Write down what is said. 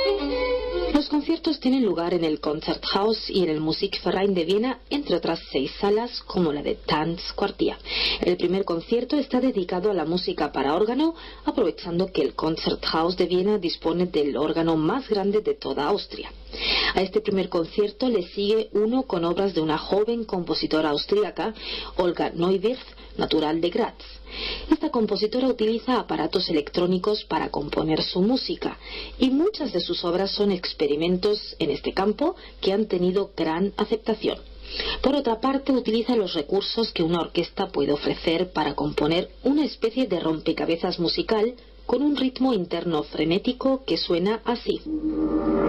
Los conciertos tienen lugar en el Konzerthaus y en el Musikverein de Viena, entre otras 6 salas como la de Tanzquartier. El primer concierto está dedicado a la música para órgano, aprovechando que el Konzerthaus de Viena dispone del órgano más grande de toda Austria. A este primer concierto le sigue uno con obras de una joven compositora austríaca, Olga Neuwirth, natural de Graz. Esta compositora utiliza aparatos electrónicos para componer su música y muchas de sus obras son experimentos en este campo que han tenido gran aceptación. Por otra parte, utiliza los recursos que una orquesta puede ofrecer para componer una especie de rompecabezas musical con un ritmo interno frenético que suena así.